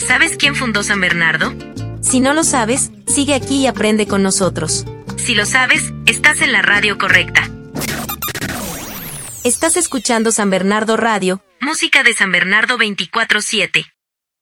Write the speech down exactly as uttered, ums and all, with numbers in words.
¿Sabes quién fundó San Bernardo? Si no lo sabes, sigue aquí y aprende con nosotros. Si lo sabes, estás en la radio correcta. Estás escuchando San Bernardo Radio, música de San Bernardo veinticuatro siete.